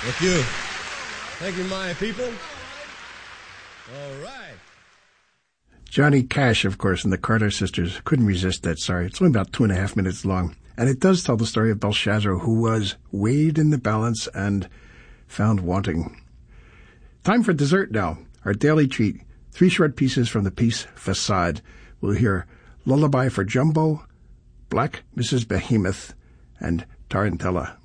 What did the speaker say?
Thank you. Thank you, my people. All right. Johnny Cash, of course, and the Carter sisters couldn't resist that story. It's only about 2.5 minutes long. And it does tell the story of Belshazzar, who was weighed in the balance and found wanting. Time for dessert now. Our daily treat. 3 short pieces from the piece Facade. We'll hear Lullaby for Jumbo, Black Mrs. Behemoth, and Tarantella.